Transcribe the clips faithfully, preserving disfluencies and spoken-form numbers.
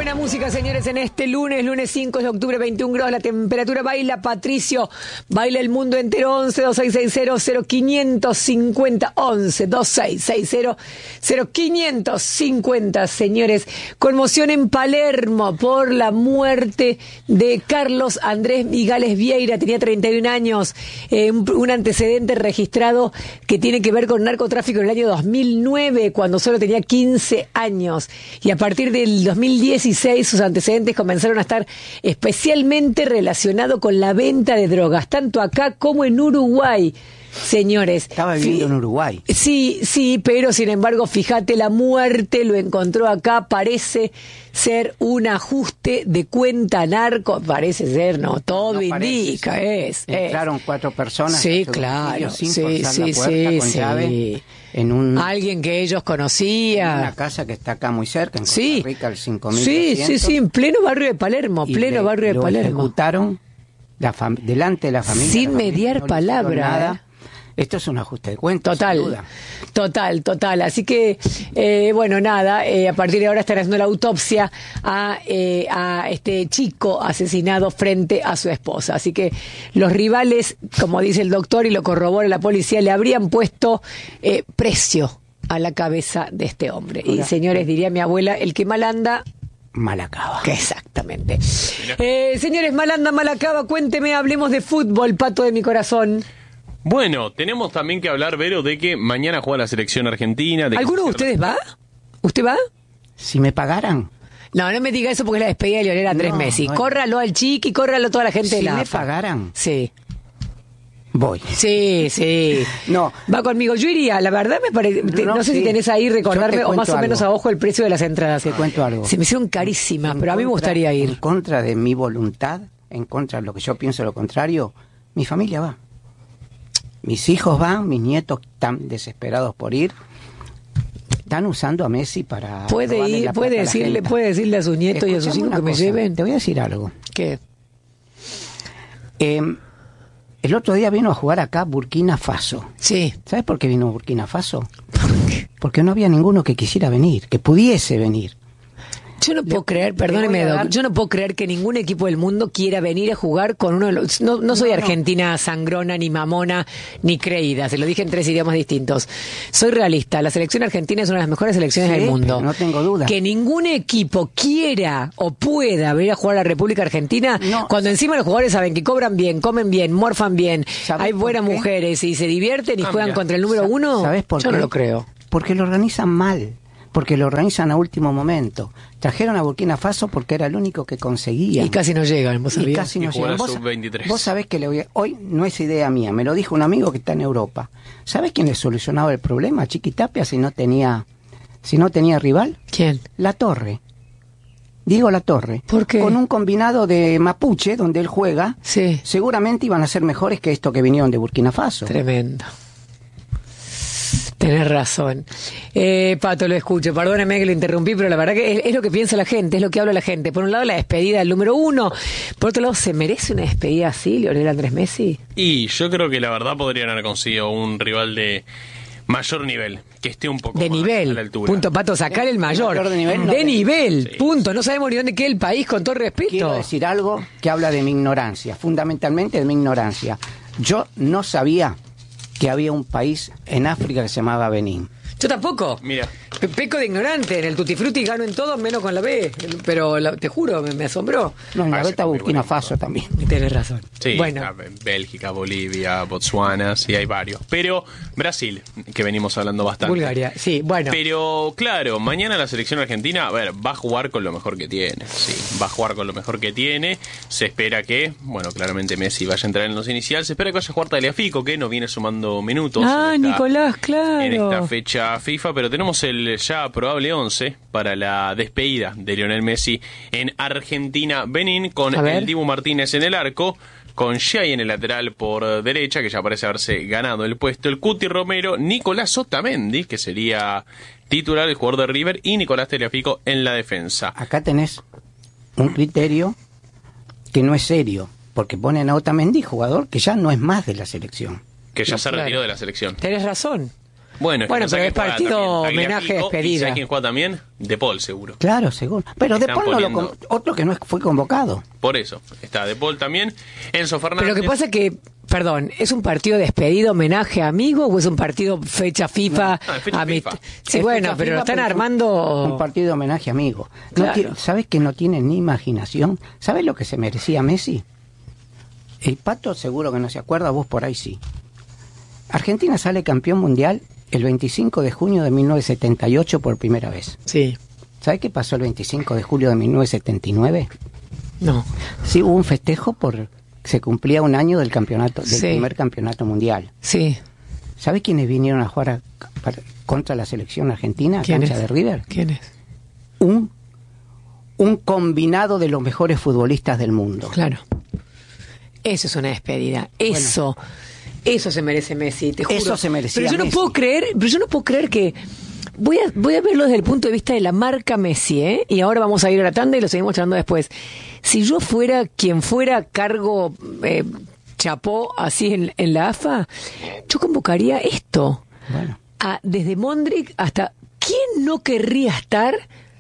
buena música, señores, en este lunes, lunes cinco de octubre, veintiún grados, la temperatura. Baila Patricio, baila el mundo entero. Once, dos seis seis cero, cero quinientos cincuenta, once, dos seis seis cero, cero quinientos cincuenta, señores. Conmoción en Palermo por la muerte de Carlos Andrés Migales Vieira, tenía treinta y un años, eh, un, un antecedente registrado que tiene que ver con narcotráfico en el año dos mil nueve, cuando solo tenía quince años, y a partir del dos mil dieciséis sus antecedentes comenzaron a estar especialmente relacionados con la venta de drogas, tanto acá como en Uruguay. Señores, estaba viviendo fi- en Uruguay. Sí, sí, pero sin embargo, fíjate, la muerte lo encontró acá. Parece ser un ajuste de cuenta narco. Parece ser, no, todo No indica, parece, es, es. Entraron cuatro personas. Sí, en su claro, domicilio sin sí, forzar sí, la puerta, sí, con sí. llave, en un, Alguien que ellos en una conocían. casa que está acá muy cerca, en Costa Sí, Rica, el cinco mil sí, sí, sí, en pleno barrio de Palermo, y pleno le- barrio de lo Palermo. ejecutaron la fam- delante de la familia. Sin la familia mediar no le hicieron palabra, nada. ¿eh? Esto es un ajuste de cuentas. Total, sin duda. total, total. Así que, eh, bueno, nada, eh, a partir de ahora estarán haciendo la autopsia a, eh, a este chico asesinado frente a su esposa. Así que los rivales, como dice el doctor y lo corrobora la policía, le habrían puesto eh, precio a la cabeza de este hombre. Y, Ahora, señores, diría mi abuela, el que mal anda... Mal acaba. Que exactamente. Eh, señores, mal anda, mal acaba. Cuénteme, hablemos de fútbol, pato de mi corazón. Bueno, tenemos también que hablar, Vero, de que mañana juega la selección argentina. De que ¿Alguno de ustedes va? ¿Usted va? Si me pagaran, No, no me diga eso porque es la despedida de Lionel Andrés No, Messi. bueno. Córralo al Chiqui, córralo a toda la gente de si la me AFA. pagaran, Sí, voy. sí, sí. No. Va conmigo. Yo iría, la verdad me parece... te- No, No, sé sí. si tenés ahí recordarme Yo te o más cuento o menos algo. a ojo el precio de las entradas. Te cuento algo. Se me hicieron carísimas, En pero a mí me contra- gustaría En ir. contra de mi voluntad, en contra de lo que yo pienso lo contrario, mi familia va. Mis hijos van, mis nietos están desesperados por ir. Están usando a Messi para... Puede robarle ir, la puede plata a la decirle, gente. puede decirle a sus nietos y a sus Escuchame hijos una que me cosa, lleven. Te voy a decir algo. ¿Qué? Eh, el otro día vino a jugar acá Burkina Faso. Sí. ¿Sabes por qué vino Burkina Faso? Porque no había ninguno que quisiera venir, que pudiese venir. Yo no puedo Le- creer, le perdóneme, voy a Doc, dar- yo no puedo creer que ningún equipo del mundo quiera venir a jugar con uno de los... No, no soy No, no. argentina sangrona, ni mamona, ni creída, se lo dije en tres idiomas distintos. Soy realista, la selección argentina es una de las mejores selecciones Sí, del mundo. pero no tengo duda. Que ningún equipo quiera o pueda venir a jugar a la República Argentina, No. cuando encima los jugadores saben que cobran bien, comen bien, morfan bien, ¿Sabés hay por buenas qué? mujeres y se divierten y Ah, juegan mira. contra el número Sa- uno, ¿Sabes por yo qué? no lo creo. Porque lo organizan mal, porque lo organizan a último momento. Trajeron a Burkina Faso porque era el único que conseguía. Y casi no llegan, ¿vos Y sabías? casi Y no jugó llegan. la Vos, sub veintitrés. vos sabés que le voy a- hoy no es idea mía, me lo dijo un amigo que está en Europa. ¿Sabés quién le solucionaba el problema a Chiquitapia si no tenía, si no tenía rival? ¿Quién? La Torre. Digo La Torre. ¿Por qué? Con un combinado de Mapuche, donde él juega, Sí. seguramente iban a ser mejores que esto que vinieron de Burkina Faso. Tremendo. Tenés razón. Eh, Pato, lo escucho. Perdóneme que lo interrumpí, pero la verdad que es, es lo que piensa la gente, es lo que habla la gente. Por un lado, la despedida del número uno. Por otro lado, ¿se merece una despedida así, Lionel Andrés Messi? Y yo creo que la verdad podrían haber conseguido un rival de mayor nivel, que esté un poco De más a la nivel. altura. Punto, Pato, sacar el mayor. mayor de nivel, no de te- nivel. Sí. Punto. No sabemos ni dónde queda el país, con todo respeto. Quiero decir algo que habla de mi ignorancia, fundamentalmente de mi ignorancia. Yo no sabía que había un país en África que se llamaba Benín. Yo tampoco. Mira. Pe- Peco de ignorante. En el Tutti Frutti gano en todo, menos con la B. Pero la- te juro, me, me asombró. No, en la Ah, beta sí, muy Burkina bueno. Faso también. Tienes razón. Sí, Bueno. a- Bélgica, Bolivia, Botswana, sí hay varios. Pero Brasil, que venimos hablando bastante. Bulgaria. Sí, bueno. Pero claro, mañana la selección argentina, a ver, va a jugar con lo mejor que tiene. Sí, va a jugar con lo mejor que tiene. Se espera que, bueno, claramente Messi vaya a entrar en los iniciales. Se espera que vaya a jugar Tagliafico, que no viene sumando minutos. Ah, en esta- Nicolás, claro. En esta fecha FIFA, pero tenemos el ya probable once para la despedida de Lionel Messi en Argentina-Benín, con A ver. el Dibu Martínez en el arco, con Shai en el lateral por derecha, que ya parece haberse ganado el puesto, el Cuti Romero, Nicolás Otamendi, que sería titular, el jugador de River, y Nicolás Tagliafico en la defensa. Acá tenés un criterio que no es serio, porque ponen a Otamendi, jugador que ya no es más de la selección. Que ya No, se claro. retiró de la selección. Tenés razón. Bueno, es que Bueno, no pero sé es quién juega partido también. homenaje, Tagliafico, despedida. ¿Y sabes quién juega también? De Paul, seguro. Claro, seguro. Pero De Están Paul no lo poniendo- con- otro que no fue convocado. Por eso. Está De Paul también. Enzo Fernández. Pero lo que pasa es que, perdón, ¿es un partido despedido, homenaje, amigo, o es un partido fecha FIFA? No, es fecha amist- FIFA. Sí, Es bueno, fecha pero lo FIFA, están pero es un- armando... Un partido de homenaje amigo. No Claro. tiene- ¿Sabes que no tiene ni imaginación? ¿Sabes lo que se merecía Messi? El Pato seguro que no se acuerda, vos por ahí sí. Argentina sale campeón mundial el veinticinco de junio de mil novecientos setenta y ocho por primera vez. Sí, ¿Sabes qué pasó el veinticinco de julio de mil novecientos setenta y nueve? no. Sí, hubo un festejo por... Se cumplía un año del campeonato, del Sí. primer campeonato mundial. Sí. ¿Sabes quiénes vinieron a jugar a- para- contra la selección argentina? ¿Quién Cancha es? de River. ¿Quién es? Un, un combinado de los mejores futbolistas del mundo. Claro. Eso es una despedida. Eso. Eso se merece Messi, te juro. Eso se merecía Pero yo no Messi. puedo creer, pero yo no puedo creer que voy a voy a verlo desde el punto de vista de la marca Messi, ¿eh? Y ahora vamos a ir a la tanda y lo seguimos charlando después. Si yo fuera quien fuera cargo eh, chapó así en, en la A F A, yo convocaría esto. Bueno. A, desde Mondrick hasta ¿quién no querría estar?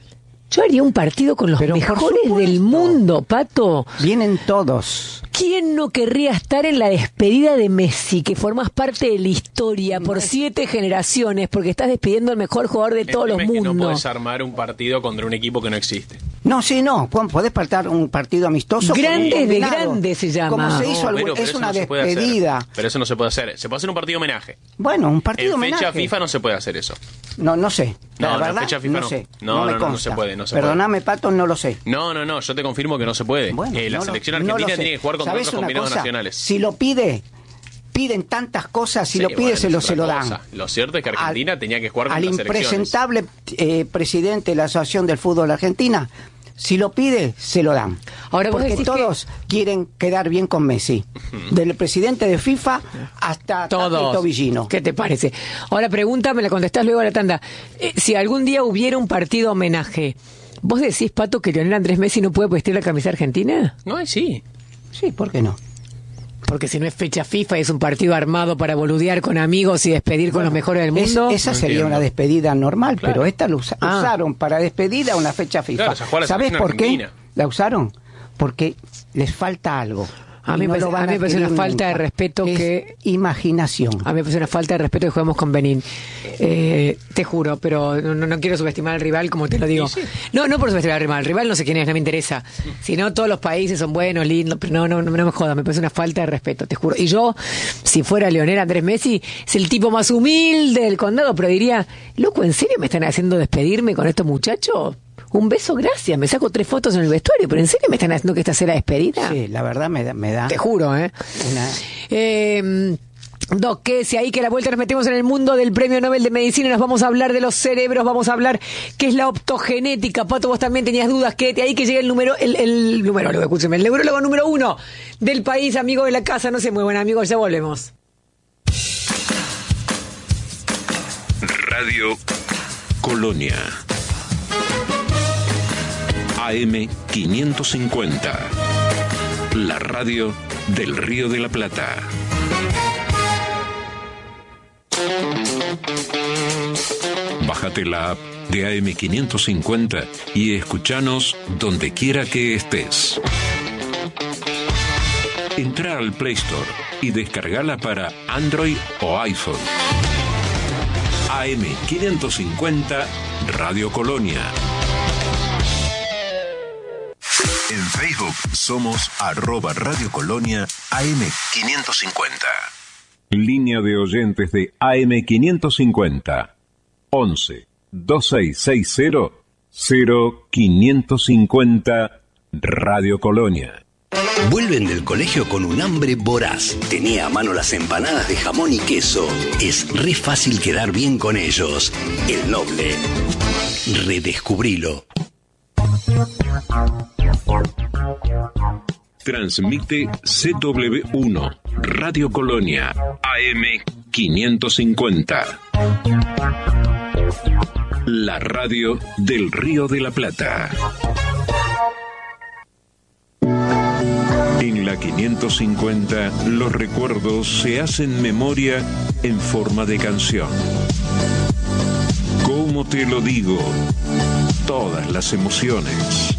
Yo haría un partido con los Pero por mejores supuesto. del mundo, Pato. Vienen todos. ¿Quién no querría estar en la despedida de Messi, que formas parte de la historia por siete generaciones, porque estás despidiendo al mejor jugador de El todos los tema es que no mundos? puedes armar un partido contra un equipo que no existe. No, sí, no. Juan, podés partir un partido amistoso. con un Grandes de combinado. grandes se llama. Como se No, hizo algún- Pero- pero es eso una no se puede hacer. despedida. Pero eso no se puede hacer. Se puede hacer un partido homenaje. Bueno, un partido En homenaje. fecha FIFA no se puede hacer eso. No, no sé. La No, no, verdad, fecha FIFA no no. sé. No, me no, no, no consta. se puede, no se Perdóname, Pato, no lo sé. No, no, no, yo te confirmo que no se puede. Bueno, Eh, la no lo- selección no lo argentina sé. tiene que jugar contra ¿Sabés otros una combinados cosa? nacionales. Si lo pide, piden tantas cosas, si Sí, lo pide bueno, se es lo, otra se lo dan. cosa. Lo cierto es que Argentina Al- tenía que jugar Al contra selecciones. impresentable eh, presidente de la Asociación del Fútbol Argentina, si lo pide, se lo dan. Ahora vos Porque decís todos quieren quedar bien con Messi. Del presidente de FIFA hasta Tati Todos. Tobillino. ¿Qué te parece? Ahora pregunta, me la contestás luego a la tanda. Eh, si algún día hubiera un partido homenaje, ¿vos decís, Pato, que Lionel Andrés Messi no puede vestir la camisa argentina? No, sí. Sí, ¿por qué no? Porque si no es fecha FIFA y es un partido armado para boludear con amigos y despedir con los mejores del Es- mundo. esa No sería entiendo. una despedida normal, Claro. pero esta la usa- Ah. usaron para despedida una fecha FIFA. Claro, se juega la ¿Sabes selección por qué argentina. la usaron? Porque les falta algo. A mí Y me parece- lo van a mí me parece una adquirir falta de nunca. respeto Es que- imaginación. A mí me parece una falta de respeto que juguemos con Benín. Eh, te juro, pero no, no quiero subestimar al rival, como te lo digo. Sí, sí. No, no por subestimar al rival. El rival no sé quién es, no me interesa. Si no, todos los países son buenos, lindos, pero no, no, no, no me jodas. Me parece una falta de respeto, te juro. Y yo, si fuera Lionel Andrés Messi, es el tipo más humilde del condado, pero diría, loco, ¿en serio me están haciendo despedirme con estos muchachos? Un beso, gracias. Me saco tres fotos en el vestuario, pero ¿en serio me están haciendo que esta sea la despedida? Sí, la verdad me da, me da Te juro, ¿eh? una... Eh, Doc, que si ahí que a la vuelta nos metemos en el mundo del Premio Nobel de Medicina, nos vamos a hablar de los cerebros, vamos a hablar qué es la optogenética. Pato, vos también tenías dudas, que de ahí que llegue el número, el, el numerólogo, escúcheme, el neurólogo número uno del país, amigo de la casa, no se muevan, amigos, ya volvemos. Radio Colonia. A M quinientos cincuenta. La radio del Río de la Plata. Bájate la app de A M quinientos cincuenta y escuchanos donde quiera que estés. Entra al Play Store y descargala para Android o iPhone. A M quinientos cincuenta Radio Colonia. En Facebook somos arroba Radio Colonia A M quinientos cincuenta. Línea de oyentes de A M quinientos cincuenta. once, veintiséis sesenta, cero quinientos cincuenta Radio Colonia. Vuelven del colegio con un hambre voraz. Tenía a mano las empanadas de jamón y queso. Es re fácil quedar bien con ellos. El Noble. Redescubrilo. Transmite C W uno, Radio Colonia, A M quinientos cincuenta. La radio del Río de la Plata. En la quinientos cincuenta, los recuerdos se hacen memoria en forma de canción. como te lo digo, todas las emociones.